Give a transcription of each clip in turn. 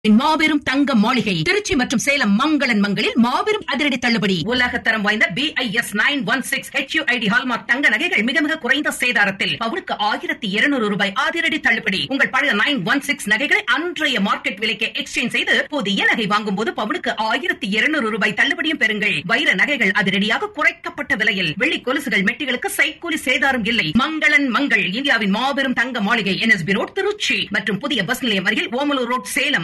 மாபெரும் தங்க மாளிகை திருச்சி மற்றும் சேலம் மங்களன் மங்களில் மாபெரும் அதிரடி தள்ளுபடி. உலகத்தரம் வாய்ந்த BIS 916 HUID ஹால்மார்க் தங்க நகைகள் மிக மிக குறைந்த சேதாரத்தில் பவுனுக்கு 1200 ரூபாய் அதிரடி தள்ளுபடி. உங்கள் பழைய 916 நகைகளை அன்றைய மார்க்கெட் விலைக்கு எக்ஸ்சேஞ்ச் செய்து புதிய நகை வாங்கும் போது பவுனுக்கு 1200 ரூபாய் தள்ளுபடியும் பெறுங்கள். வைர நகைகள் அதிரடியாக குறைக்கப்பட்ட விலையில், வெள்ளி கொலுசுகள் மெட்டிகளுக்கு சைக்கூலி சேதாரம் இல்லை. மங்களன் மங்கள் இந்தியாவின் மாபெரும் தங்க மாளிகை NSB ரோட் திருச்சி மற்றும் புதிய பஸ் நிலையம் அருகில் ஓமலூர் ரோட் சேலம்.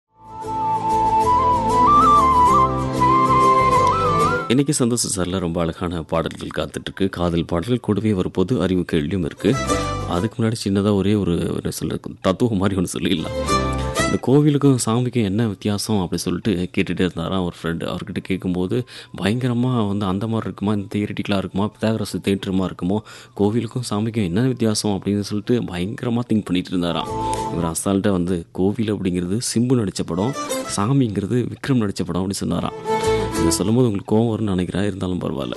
இன்றைக்கி சந்தோஷ சாரில் ரொம்ப அழகான பாடல்கள் காத்துட்ருக்கு. காதல் பாடல்கள் கூடவே ஒரு பொது அறிவு கேள்வியும் இருக்குது. அதுக்கு முன்னாடி சின்னதாக ஒரே ஒரு என்ன சொல்ல தத்துவம் மாதிரி ஒன்று சொல்லிடலாம். இந்த கோவிலுக்கும் சாமிக்கும் என்ன வித்தியாசம் அப்படி சொல்லிட்டு கேட்டுகிட்டே இருந்தாராம் ஒரு ஃப்ரெண்டு. அவர்கிட்ட கேட்கும்போது பயங்கரமாக அந்த மாதிரி இருக்குமா, இந்த தியரிட்டிக்கலாக இருக்குமா, பித்தாகரஸ் தேட்டருமா இருக்குமோ, கோவிலுக்கும் சாமிக்கும் என்ன வித்தியாசம் அப்படின்னு சொல்லிட்டு பயங்கரமாக திங்க் பண்ணிட்டு இருந்தாராம். இவர் அசால்ட்டாக கோவில் அப்படிங்கிறது சிம்பு நடித்த படம், சாமிங்கிறது விக்ரம் நடித்த படம் அப்படின்னு சொன்னாராம். இதை சொல்லும்போது உங்களுக்கு கோவம் வரும்னு நினைக்கிறேன், இருந்தாலும் பரவாயில்ல.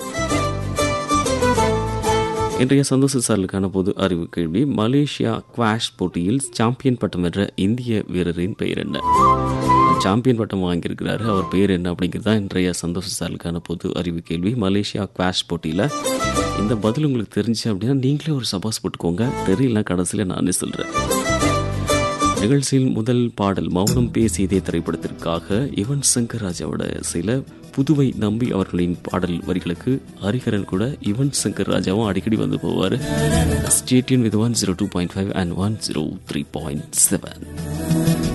இன்றைய சந்தோஷ சாரலுக்கான பொது அறிவு கேள்வி: மலேசியா குவாஷ் போட்டியில் சாம்பியன் பட்டம் வென்ற இந்திய வீரரின் பெயர் என்ன? சாம்பியன் பட்டம் வாங்கியிருக்கிறாரு, அவர் பெயர் என்ன அப்படிங்கிறது தான் இன்றைய சந்தோஷ சாரலுக்கான பொது அறிவு கேள்வி. மலேசியா குவாஷ் போட்டியில் இந்த பதில் உங்களுக்கு தெரிஞ்சு அப்படின்னா நீங்களே ஒரு சபாஸ் போட்டுக்கோங்க, தெரியல கடைசியில் நானே சொல்கிறேன். நிகழ்ச்சியில் முதல் பாடல் மௌனம் பேசியதே திரைப்படத்திற்காக யுவன் சங்கர் ராஜாவோட சில புதுவை நம்பி அவர்களின் பாடல் வரிகளுக்கு ஹரிஹரன் கூட யுவன் சங்கர் ராஜாவும் அடிக்கடி வந்து போவார். Stay tune with 102.5 and 103.7.